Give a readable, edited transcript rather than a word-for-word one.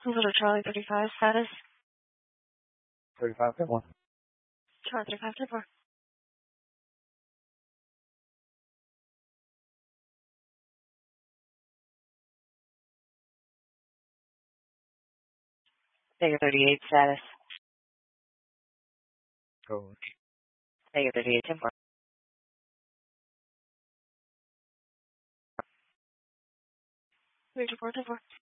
Little Charlie 35 status. 35, 1. Charlie 35, 4. Vega 38 status. Code. Vega 38, 10-4. Major 4, 4.